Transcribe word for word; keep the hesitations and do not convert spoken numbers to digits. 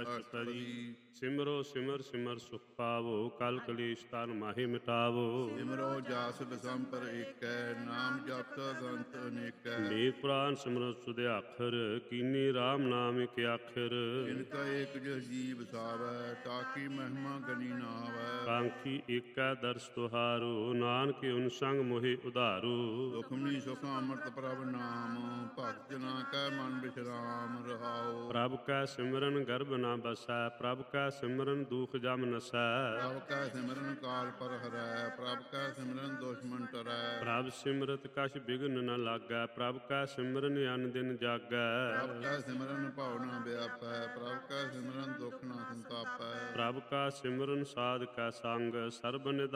ਅਸ਼ਟਪਦੀ। ਸਿਮਰੋ ਸਿਮਰ ਸਿਮਰ ਸੁਖ ਪਾਵੋ, ਕਲ ਕਲੇਸ਼ ਤਨ ਮਾਹੇ ਮਿਟਾਵੋ। ਸਿਮਰੋ ਜਾਸ ਬਸੰਪਰ ਏਕੈ, ਨਾਮ ਜਪਤ ਗੰਤ ਅਨੇਕੈ। ਨੀਰ ਪੁਰਾਨ ਸਿਮਰਤ ਸੁਧਿਆਖਰ, ਕੀਨੀ RAM ਨਾਮ ਇਕ ਆਖਰ। ਇਨਕਾ ਏਕ ਜਿ ਜੀ ਵਸਾਵੈ, ਤਾਕੀ ਮਹਿਮਾ ਗਨੀ ਨਾ ਆਵੈ। ਕਾਂਖੀ ਏਕੈ ਦਰਸ ਤੁਹਾਰੋ, ਨਾਨਕ ਉਨ ਸੰਗ ਮੋਹਿ ਉਧਾਰੋ। ਸੁਖਮਨੀ ਸੁਖ ਅੰਮ੍ਰਿਤ ਪ੍ਰਭ ਨਾਮ, ਭਗਤ ਜਨਾ ਕੈ ਮਨ ਬਿਸਰਾਮ ਰਹਾਉ। ਪ੍ਰਭ ਕੈ ਸਿਮਰਨ ਗਰਭ ਨ ਬਸੈ, ਪ੍ਰਭ ਕੈ ਸਿਮਰਨ ਦੁਖ ਜਮ ਨਸੈ। ਪ੍ਰਭ ਕੈ ਸਿਮਰਨ ਕਾਲ ਪਰ ਹਰੈ, ਪ੍ਰਭ ਕੈ ਸਿਮਰਨ ਦੁਸ਼ਮਨ ਟਰੈ। ਪ੍ਰਭ ਸਿਮਰਤ ਕਛ ਬਿਘਨ ਨ ਲਾਗੈ, ਪ੍ਰਭ ਕੈ ਸਿਮਰਨ ਅਨ ਦਿਨ ਜਾਗੈ। ਪ੍ਰਭ ਕੈ ਸਿਮਰਨ ਭਉ ਨ ਵਿਆਪੈ, ਪ੍ਰਭ ਕੈ ਸਿਮਰਨ ਦੁਖ ਨ ਸੰਤਾਪੈ। ਪ੍ਰਭ ਕਾ ਸਿਮਰਨ ਸਾਧ ਕੈ ਸੰਗ, ਸਰਬ ਨਿਧਾਨ